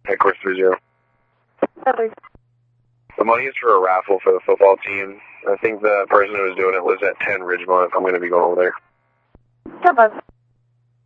Headquarters 30. Lovely. The money is for a raffle for the football team. I think the person who was doing it lives at 10 Ridgemont. I'm going to be going over there. Come on.